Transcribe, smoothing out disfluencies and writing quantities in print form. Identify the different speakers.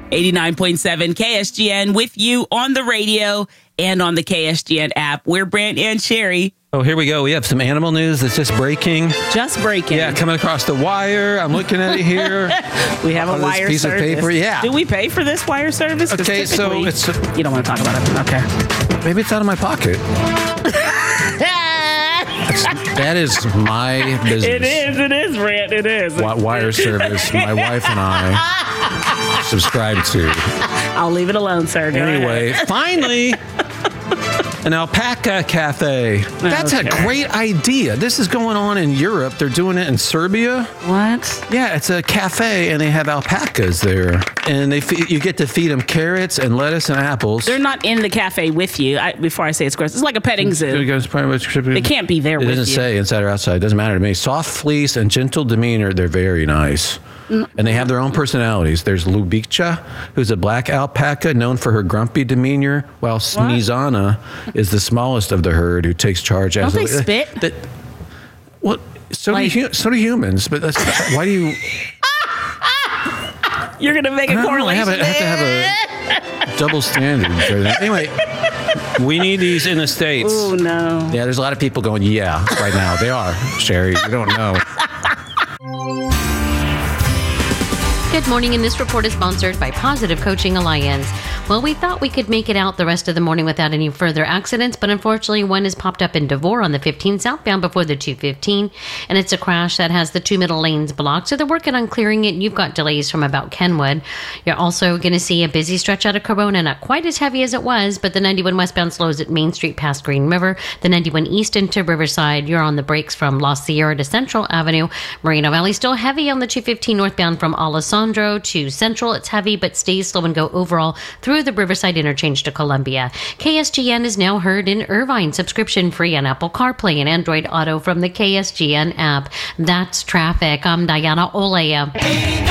Speaker 1: 89.7 KSGN with you on the radio and on the KSGN app. We're Brant and Sherry.
Speaker 2: Oh, here we go. We have some animal news that's just breaking.
Speaker 1: Just breaking.
Speaker 2: Yeah, coming across the wire. I'm looking at it here.
Speaker 1: We have a wire
Speaker 2: piece
Speaker 1: service.
Speaker 2: Of paper. Yeah.
Speaker 1: Do we pay for this wire service?
Speaker 2: Okay, so it's...
Speaker 1: You don't want to talk about it. Okay.
Speaker 2: Maybe it's out of my pocket. That is my business.
Speaker 1: It is, Brant. It is.
Speaker 2: Wire service my wife and I subscribe to.
Speaker 1: I'll leave it alone, sir.
Speaker 2: Anyway, finally, an alpaca cafe. That's a great idea. This is going on in Europe. They're doing it in Serbia.
Speaker 1: What?
Speaker 2: Yeah, it's a cafe, and they have alpacas there. And you get to feed them carrots and lettuce and apples.
Speaker 1: They're not in the cafe with you. Before I say it's gross, it's like a petting zoo. They can't be there with you.
Speaker 2: It doesn't say inside or outside. It doesn't matter to me. Soft fleece and gentle demeanor. They're very nice. And they have their own personalities. There's Lubicha, who's a black alpaca known for her grumpy demeanor, while Sneezana is the smallest of the herd who takes charge.
Speaker 1: Don't they spit?
Speaker 2: Well, so do humans. But why do you...
Speaker 1: You're going to make a correlation.
Speaker 2: I have to have a double standard. Anyway, we need these in the States.
Speaker 1: Oh, no.
Speaker 2: Yeah, there's a lot of people going, yeah, right now. They are, Sherry. You don't know.
Speaker 3: Good morning, and this report is sponsored by Positive Coaching Alliance. Well, we thought we could make it out the rest of the morning without any further accidents, but unfortunately one has popped up in Devore on the 15 southbound before the 215, and it's a crash that has the two middle lanes blocked, so they're working on clearing it. You've got delays from about Kenwood. You're also going to see a busy stretch out of Corona, not quite as heavy as it was, but the 91 westbound slows at Main Street past Green River. The 91 east into Riverside, you're on the brakes from La Sierra to Central Avenue. Moreno Valley still heavy on the 215 northbound from Alessandro to Central. It's heavy, but stays slow and go overall through the Riverside interchange to Columbia. KSGN is now heard in Irvine, subscription free on Apple CarPlay and Android Auto from the KSGN app. That's traffic. I'm Diana Olea.